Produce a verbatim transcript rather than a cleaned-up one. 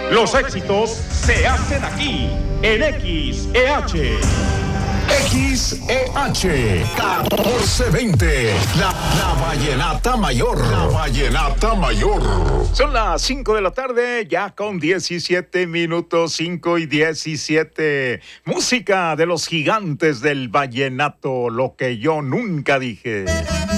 Los éxitos se hacen aquí, en X E H. X E H catorce veinte, la, la Vallenata Mayor. La Vallenata Mayor. Son las cinco de la tarde, ya con diecisiete minutos, cinco y diecisiete. Música de los gigantes del vallenato, lo que yo nunca dije.